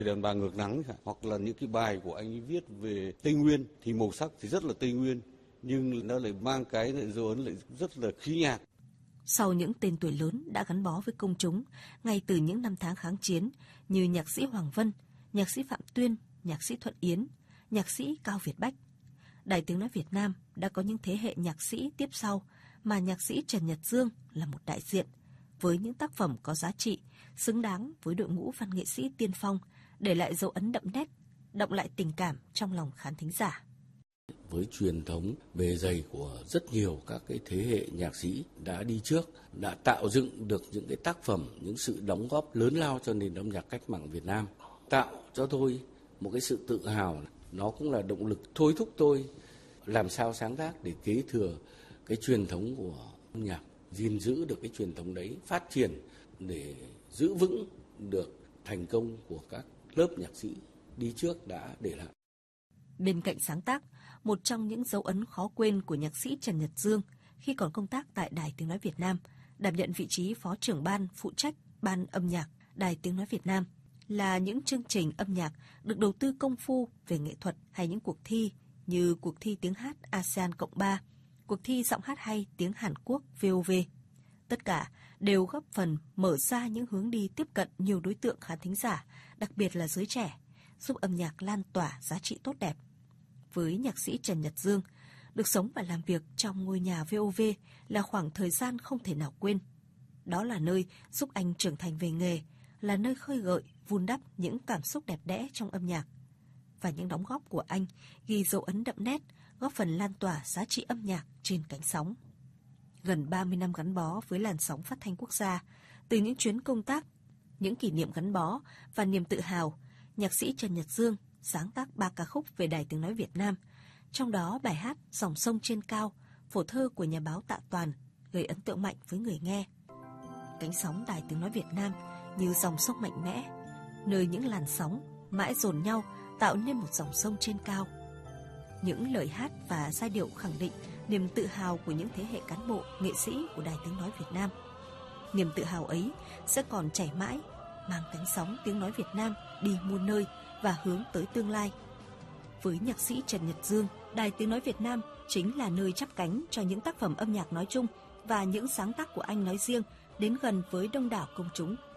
Đàn bà ngược nắng hoặc là những cái bài của anh ấy viết về Tây Nguyên thì màu sắc thì rất là Tây Nguyên, nhưng nó lại mang cái dấu ấn lại rất là khí nhạc. Sau những tên tuổi lớn đã gắn bó với công chúng ngay từ những năm tháng kháng chiến như nhạc sĩ Hoàng Vân, nhạc sĩ Phạm Tuyên, nhạc sĩ Thuận Yến, nhạc sĩ Cao Việt Bách, Đài Tiếng nói Việt Nam đã có những thế hệ nhạc sĩ tiếp sau mà nhạc sĩ Trần Nhật Dương là một đại diện, với những tác phẩm có giá trị, xứng đáng với đội ngũ văn nghệ sĩ tiên phong, để lại dấu ấn đậm nét, động lại tình cảm trong lòng khán thính giả. Với truyền thống bề dày của rất nhiều các cái thế hệ nhạc sĩ đã đi trước, đã tạo dựng được những cái tác phẩm, những sự đóng góp lớn lao cho nền âm nhạc cách mạng Việt Nam, tạo cho tôi một cái sự tự hào. Nó cũng là động lực thôi thúc tôi làm sao sáng tác để kế thừa cái truyền thống của âm nhạc, gìn giữ được cái truyền thống đấy, phát triển để giữ vững được thành công của các lớp nhạc sĩ đi trước đã để lại. Bên cạnh sáng tác, một trong những dấu ấn khó quên của nhạc sĩ Trần Nhật Dương khi còn công tác tại Đài Tiếng nói Việt Nam, đảm nhận vị trí phó trưởng ban phụ trách ban âm nhạc Đài Tiếng nói Việt Nam, là những chương trình âm nhạc được đầu tư công phu về nghệ thuật, hay những cuộc thi như cuộc thi tiếng hát ASEAN Cộng 3, cuộc thi giọng hát hay tiếng Hàn Quốc VOV. Tất cả đều góp phần mở ra những hướng đi tiếp cận nhiều đối tượng khán thính giả, đặc biệt là giới trẻ, giúp âm nhạc lan tỏa giá trị tốt đẹp. Với nhạc sĩ Trần Nhật Dương, được sống và làm việc trong ngôi nhà VOV là khoảng thời gian không thể nào quên. Đó là nơi giúp anh trưởng thành về nghề, là nơi khơi gợi, vun đắp những cảm xúc đẹp đẽ trong âm nhạc. Và những đóng góp của anh ghi dấu ấn đậm nét, góp phần lan tỏa giá trị âm nhạc trên cánh sóng. Gần 30 năm gắn bó với làn sóng phát thanh quốc gia, từ những chuyến công tác, những kỷ niệm gắn bó và niềm tự hào, nhạc sĩ Trần Nhật Dương sáng tác 3 ca khúc về Đài Tiếng nói Việt Nam, trong đó bài hát Dòng sông trên cao, phổ thơ của nhà báo Tạ Toàn, gây ấn tượng mạnh với người nghe. Cánh sóng Đài Tiếng nói Việt Nam như dòng sông mạnh mẽ, nơi những làn sóng mãi dồn nhau tạo nên một dòng sông trên cao. Những lời hát và giai điệu khẳng định niềm tự hào của những thế hệ cán bộ, nghệ sĩ của Đài Tiếng nói Việt Nam. Niềm tự hào ấy sẽ còn chảy mãi, mang cánh sóng tiếng nói Việt Nam đi muôn nơi và hướng tới tương lai. Với nhạc sĩ Trần Nhật Dương, Đài Tiếng nói Việt Nam chính là nơi chắp cánh cho những tác phẩm âm nhạc nói chung và những sáng tác của anh nói riêng đến gần với đông đảo công chúng.